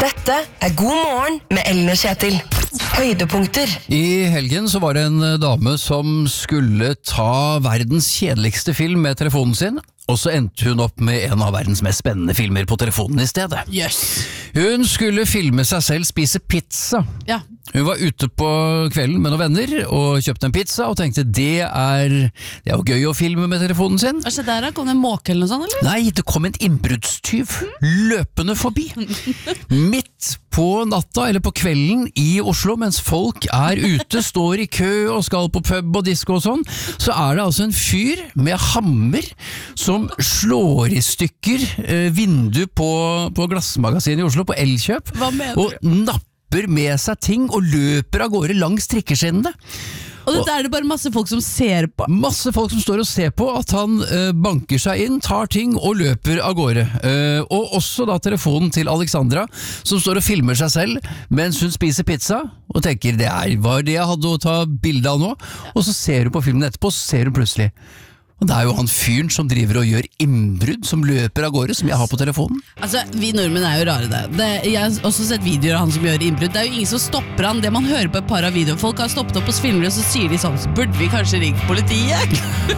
Dette God morgen med Ellen og Kjetil. Høydepunkter. I helgen så var det en dame som skulle ta verdens kjedeligste film med telefonen sin, og så endte hun opp med en av verdens mest spennende filmer på telefonen i stedet. Yes. Hun skulle filme seg selv spise pizza. Ja. Hun var ute på kvelden med noen venner og kjøpte en pizza og tenkte det er jo gøy å filme med telefonen sin. Hva skjedde der da? Kom det en måke eller noe sånt, eller? Nei, det kom en innbruddstyv løpende forbi. Midt på natta eller på kvelden i Oslo, mens folk er ute, står i kø og skal på pub og disko og sånn, så er det altså en fyr med hammer som slår i stykker vindu på glassmagasinet i Oslo, på Elkjøp, Hva mener du? og napper med seg ting og løper av gårde langs trikkeskinnene. Og dette er det bare masse folk som ser på. Masse folk som står og ser på at han banker seg inn, tar ting og løper av gårde. Og også da telefonen til Alexandra, som står og filmer seg selv mens hun spiser pizza, og tenker det var det jeg hadde å ta bilde av nå. Og så ser hun på filmen etterpå, så ser hun plutselig. Og det er jo han fyren som driver og gjør innbrudd, som løper av gårde, som jeg har på telefonen. Altså, vi nordmenn er jo rare jeg har også sett videoer av han som gjør innbrudd. Det er jo ingen som stopper han. Det man hører på et par av videoer, folk har stoppet opp og filmer, og så sier de sånn, burde vi kanskje ringe politiet?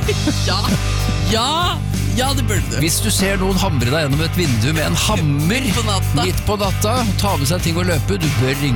Ja, det burde du. Hvis du ser noen hamre deg gjennom et vindu med en hammer Midt på natta. midt på natta, ta med seg ting og løpe, du bør ringe